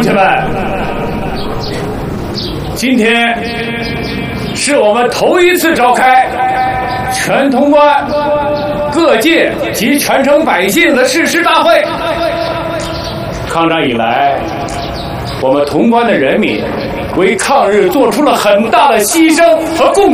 乡亲们，今天是我们头一次召开全潼关各界及全城百姓的誓师大会。抗战以来，我们潼关的人民为抗日做出了很大的牺牲和贡献。